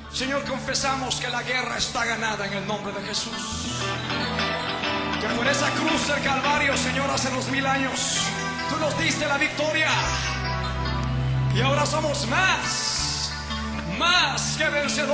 Señor, confesamos que la guerra está ganada en el nombre de Jesús. Que por esa cruz del Calvario, Señor, hace 2000 años, tú nos diste la victoria. Y ahora somos más que vencedores.